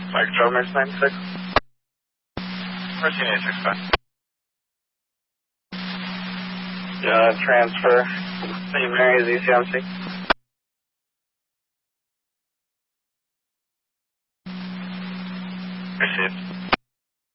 Mike Chalmers 96. Mercy 865. Transfer. St. Mary's ECMC. Received.